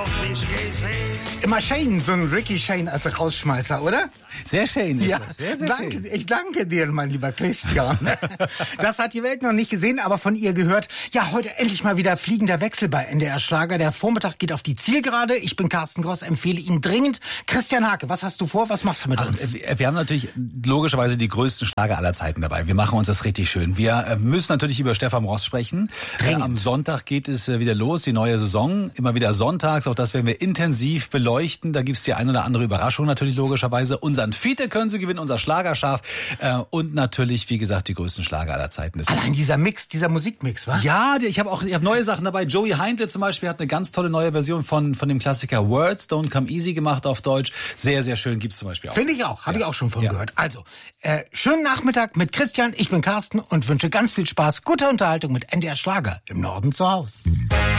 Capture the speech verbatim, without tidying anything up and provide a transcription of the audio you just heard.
noch nicht gesehen. Immer Shane, so ein Ricky Shane als Rausschmeißer, oder? Sehr schön ist Ja, das. Sehr, sehr danke, schön. ich danke dir, mein lieber Christian. Das hat die Welt noch nicht gesehen, aber von ihr gehört. Ja, heute endlich mal wieder fliegender Wechsel bei N D R Schlager. Der Vormittag geht auf die Zielgerade. Ich bin Carsten Gross, empfehle ihn dringend. Christian Hake, was hast du vor? Was machst du mit Ach, uns? wir haben natürlich logischerweise die größten Schlager aller Zeiten dabei. Wir machen uns das richtig schön. Wir müssen natürlich über Stefan Ross sprechen. Dringend. Am Sonntag geht es wieder los, die neue Saison. Immer wieder sonntags, auch das werden wir intensiv beleuchten. Da gibt's die ein oder andere Überraschung natürlich logischerweise. Unseren Fiete können Sie gewinnen, unser Schlagerschaf. Äh, und natürlich, wie gesagt, die größten Schlager aller Zeiten. Deswegen. Allein dieser Mix, dieser Musikmix, was? Ja, ich habe auch ich hab neue Sachen dabei. Joey Heindle zum Beispiel hat eine ganz tolle neue Version von von dem Klassiker Words Don't Come Easy gemacht auf Deutsch. Sehr, sehr schön, gibt's zum Beispiel auch. Finde ich auch, habe ja. ich auch schon von ja. gehört. Also, äh, schönen Nachmittag mit Christian, ich bin Carsten und wünsche ganz viel Spaß, gute Unterhaltung mit N D R Schlager im Norden zu Haus.